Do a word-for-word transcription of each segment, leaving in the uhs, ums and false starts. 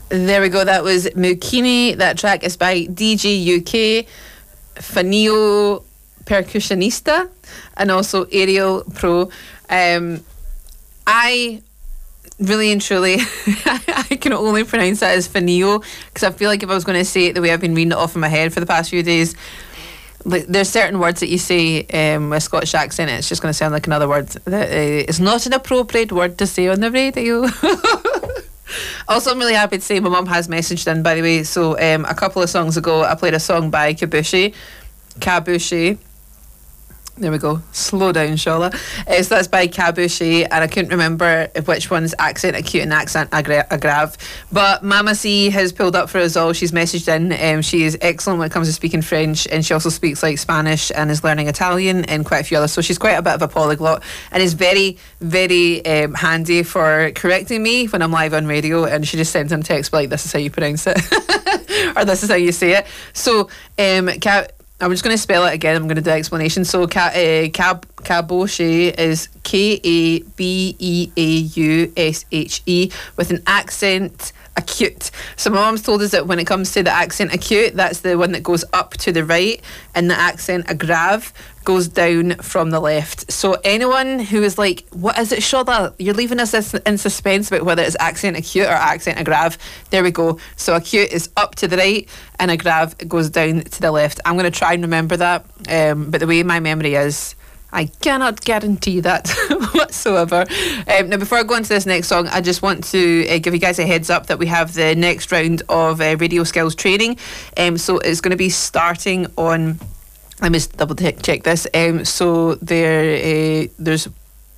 There we go. That was Mukini. That track is by D J U K, Fanio Percussionista, and also Aerial Pro. Um, I really and truly, I can only pronounce that as Fanio, because I feel like if I was going to say it the way I've been reading it off in my head for the past few days, like, there's certain words that you say um, with Scottish accent, it's just going to sound like another word. That, uh, it's not an appropriate word to say on the radio. Also, I'm really happy to say my mum has messaged in, by the way. So um, a couple of songs ago, I played a song by Kabushi. Kabushi. There we go. Slow down, Shola. Uh, so that's by Kabushi, and I couldn't remember which one's accent acute and accent aggra- aggrave. But Mama C has pulled up for us all. She's messaged in. Um, she is excellent when it comes to speaking French, and she also speaks like Spanish and is learning Italian and quite a few others. So she's quite a bit of a polyglot, and is very, very um, handy for correcting me when I'm live on radio. And she just sends in a text like, "This is how you pronounce it," or "This is how you say it." So, um, Ka- I'm just going to spell it again. I'm going to do an explanation. So, Ka- uh, Cab- Caboche is K A B E A U S H E with an accent acute. So, my mum's told us that when it comes to the accent acute, that's the one that goes up to the right, and the accent aggrave goes down from the left. So, anyone who is like, what is it, Shola? You're leaving us in suspense about whether it's accent acute or accent aggrave. There we go. So, acute is up to the right, and aggrave goes down to the left. I'm going to try and remember that, um, but the way my memory is, I cannot guarantee that whatsoever. Um, now, before I go into this next song, I just want to uh, give you guys a heads up that we have the next round of uh, radio skills training. Um, so it's going to be starting on, let me just double check this. Um, so there, uh, there's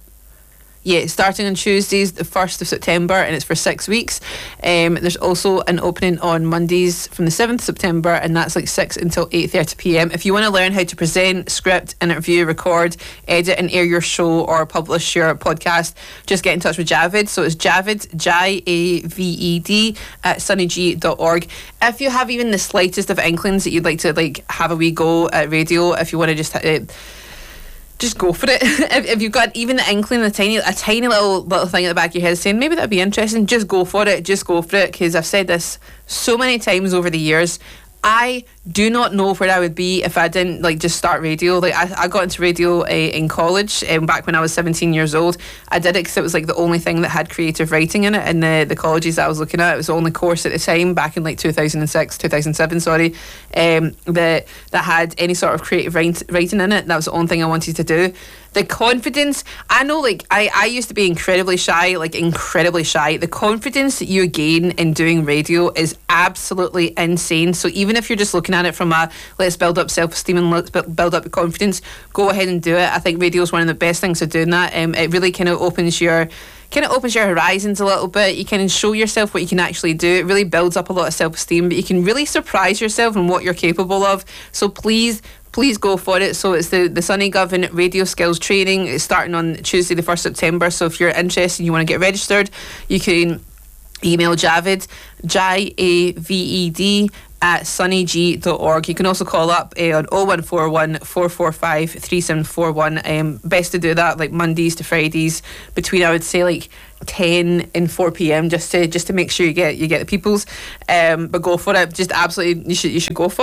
Yeah, starting on Tuesdays, the first of September, and it's for six weeks. Um, there's also an opening on Mondays from the seventh of September, and that's like six until eight thirty p.m. If you want to learn how to present, script, interview, record, edit, and air your show or publish your podcast, just get in touch with Javid. So it's Javid, J A V E D, at sunnyg dot org. If you have even the slightest of inklings that you'd like to like have a wee go at radio, if you want to just... Uh, just go for it. if, if you've got even the inkling, a tiny, a tiny little little thing at the back of your head saying maybe that'd be interesting, just go for it. Just go for it, because I've said this so many times over the years. I do not know where I would be if I didn't like just start radio. Like I, I got into radio uh, in college, um, back when I was seventeen years old. I did it because it was like the only thing that had creative writing in it in the, the colleges that I was looking at. It was the only course at the time, back in like two thousand six, two thousand seven, sorry, um, that that had any sort of creative write, writing in it. That was the only thing I wanted to do. The confidence, I know, like I, I used to be incredibly shy, like incredibly shy. The confidence that you gain in doing radio is absolutely insane. So even if you're just looking at it from a let's build up self-esteem and let's build up confidence, go ahead and do it. I think radio is one of the best things of doing that. Um, it really kind of opens your kind of opens your horizons a little bit. You can show yourself what you can actually do. It really builds up a lot of self-esteem, but you can really surprise yourself in what you're capable of. So please Please go for it. So it's the, the Sunny Govan Radio Skills Training. It's starting on Tuesday the first of September. So if you're interested and you want to get registered, you can email Javid, J A V E D, at sunnyg dot org. You can also call up uh, on oh one four one, four four five, three seven four one. Um, best to do that like Mondays to Fridays between, I would say, like ten and four p.m. just to just to make sure you get you get the peoples. Um, but go for it. Just absolutely, you should you should go for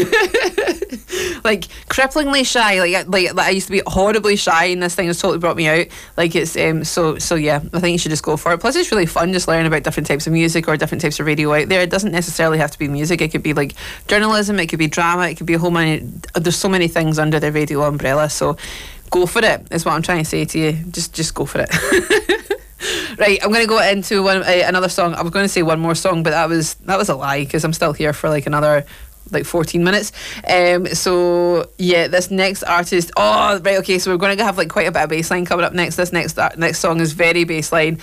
it. Like cripplingly shy. Like like like I used to be horribly shy, and this thing has totally brought me out. Like it's um so so yeah. I think you should just go for it. Plus, it's really fun just learning about different types of music or different types of radio out there. It doesn't necessarily have to be music. It could be like journalism. It could be drama. It could be a whole many. There's so many things under the radio umbrella. So go for it. Is what I'm trying to say to you. Just just go for it. Right, I'm going to go into one uh, another song. I was going to say one more song, but that was that was a lie, because I'm still here for like another like fourteen minutes. Um, so yeah, this next artist. Oh, right, okay. So we're going to have like quite a bit of bassline coming up next. This next uh, next song is very bassline.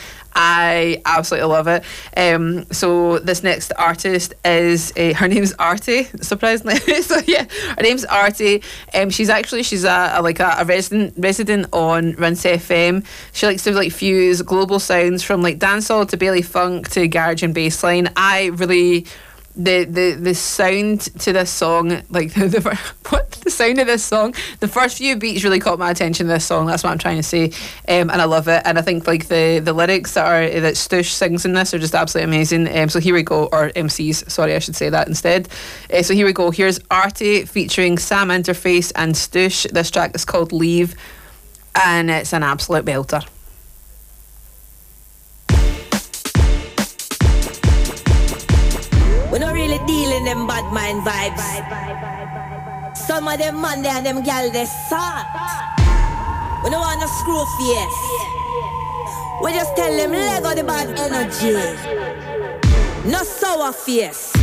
I absolutely love it. Um, so this next artist is uh, her name's Artie, surprisingly. So yeah, her name's Artie. Um, she's actually she's a, a like a, a resident resident on Rinse F M. She likes to like fuse global sounds from like dancehall to Bailey funk to garage and bassline. I really the the the sound to this song, like the, the what the sound of this song, the first few beats really caught my attention. This song, that's what I'm trying to say, um, and I love it. And I think like the the lyrics that are that Stush sings in this are just absolutely amazing. Um, so here we go, or M Cs, sorry, I should say that instead. Uh, so here we go. Here's Artie featuring Sam Interface and Stush. This track is called Leave, and it's an absolute belter. We don't really deal in them bad mind vibes. Some of them man there and them gal they sad. We don't want no screw face. We just tell them let go the bad energy. No sour face.